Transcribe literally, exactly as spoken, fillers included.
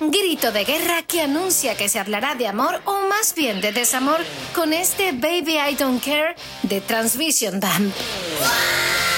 Un grito de guerra que anuncia que se hablará de amor o más bien de desamor con este Baby I Don't Care de Transmission Band.